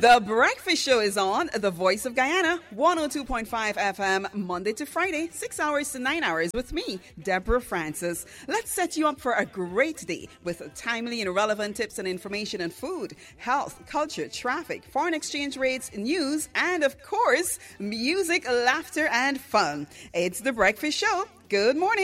The Breakfast Show is on The Voice of Guyana, 102.5 FM, Monday to Friday, 6 hours to 9 hours with me, Deborah Francis. Let's set you up for a great day with timely and relevant tips and information on food, health, culture, traffic, foreign exchange rates, news, and of course, music, laughter, and fun. It's The Breakfast Show. Good morning.